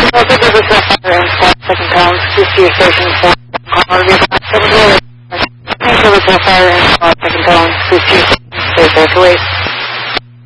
Also, this is a fire and squad second pounds, 50 station 4. Caller, we got 7 Thanks for the fire and squad second pounds, 50 station 4.